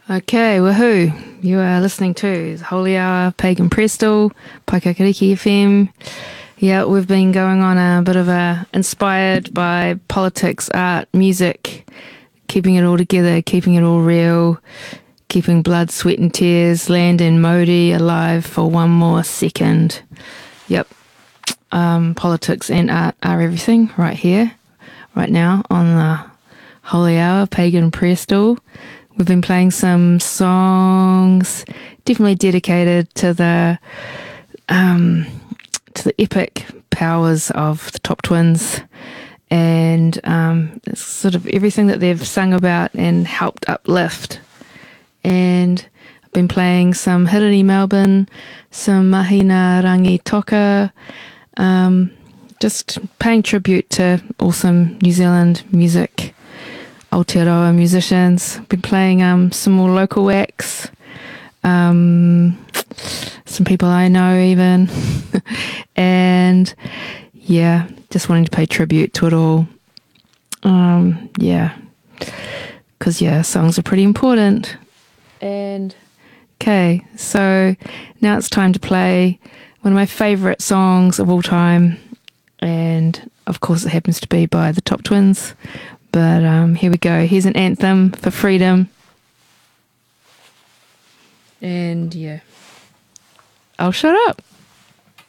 Okay, woohoo. You are listening to the Holy Hour, Pagan Prestel, Paikakariki FM. Yeah, we've been going on a bit of a inspired by politics, art, music, keeping it all together, keeping it all real, keeping blood, sweat and tears, land and Modi alive for one more second. Yep. Politics and art are everything right here, right now on the Holy Hour, Pagan Prestel. We've been playing some songs definitely dedicated to the epic powers of the Top Twins, and it's sort of everything that they've sung about and helped uplift. And I've been playing some Hirari Melbourne, some Mahina Rangi Toka, just paying tribute to awesome New Zealand music, Aotearoa musicians. Been playing some more local acts, some people I know even, and yeah, just wanting to pay tribute to it all. Because songs are pretty important. And okay, so now it's time to play one of my favourite songs of all time, and of course it happens to be by the Top Twins. But here we go. Here's an anthem for freedom. And yeah, I'll shut up.